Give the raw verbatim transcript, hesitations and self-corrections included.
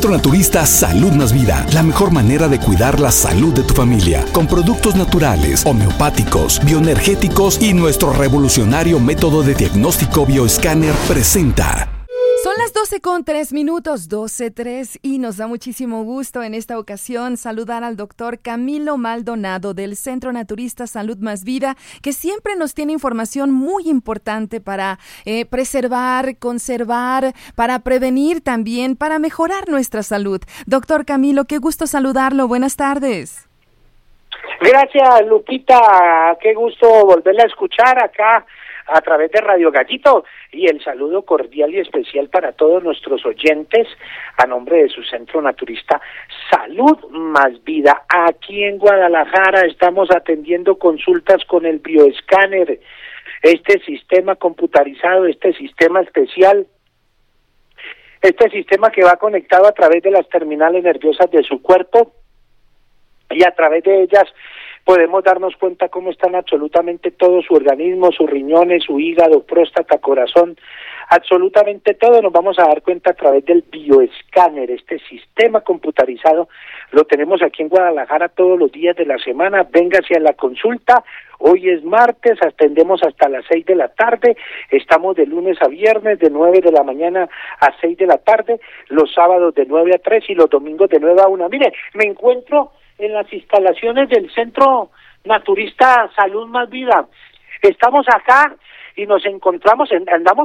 Centro Naturista Salud Más Vida, la mejor manera de cuidar la salud de tu familia, con productos naturales, homeopáticos, bioenergéticos y nuestro revolucionario método de diagnóstico bioescáner presenta. Son las doce con tres minutos, doce tres, y nos da muchísimo gusto en esta ocasión saludar al doctor Camilo Maldonado del Centro Naturista Salud Más Vida, que siempre nos tiene información muy importante para eh, preservar, conservar, para prevenir también, para mejorar nuestra salud. Doctor Camilo, qué gusto saludarlo. Buenas tardes. Gracias, Lupita. Qué gusto volverla a escuchar acá a través de Radio Gallito, y el saludo cordial y especial para todos nuestros oyentes a nombre de su Centro Naturista Salud Más Vida. Aquí en Guadalajara estamos atendiendo consultas con el bioescáner, este sistema computarizado, este sistema especial, este sistema que va conectado a través de las terminales nerviosas de su cuerpo, y a través de ellas podemos darnos cuenta cómo están absolutamente todo su organismo, sus riñones, su hígado, próstata, corazón, absolutamente todo. Nos vamos a dar cuenta a través del bioescáner, este sistema computarizado. Lo tenemos aquí en Guadalajara todos los días de la semana. Véngase a la consulta. Hoy es martes, atendemos hasta las seis de la tarde. Estamos de lunes a viernes, de nueve de la mañana a seis de la tarde, los sábados de nueve a tres y los domingos de nueve a una. Mire, me encuentro en las instalaciones del Centro Naturista Salud Más Vida. Estamos acá y nos encontramos, en, andamos